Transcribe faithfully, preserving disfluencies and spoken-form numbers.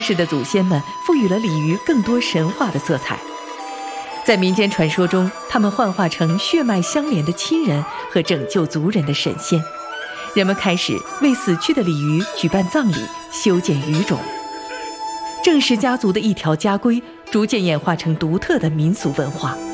世的祖先们赋予了鲤鱼更多神话的色彩。在民间传说中，他们幻化成血脉相连的亲人和拯救族人的神仙。人们开始为死去的鲤鱼举办葬礼，修建鱼冢。郑氏家族的一条家规逐渐演化成独特的民俗文化。